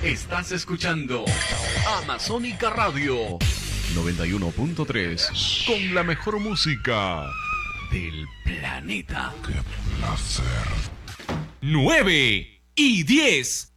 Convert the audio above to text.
Estás escuchando Amazónica Radio 91.3 con la mejor música del planeta. ¡Qué placer! 9 y 10.